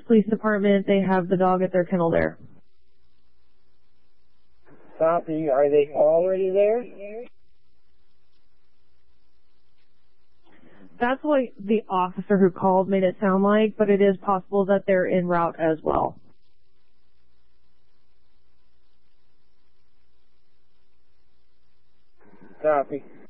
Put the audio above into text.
Police Department. They have the dog at their kennel there. Copy. Are they already there? That's what the officer who called made it sound like, but it is possible that they're en route as well. Copy.